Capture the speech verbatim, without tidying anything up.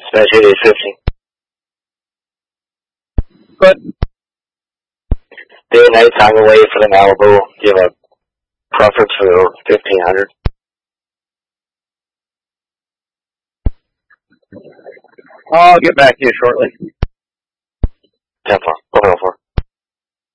Especially the fifteen. But day and night time away for the Malibu. Do you have a preference for the fifteen hundred? I'll get back to you shortly. ten four. Over four.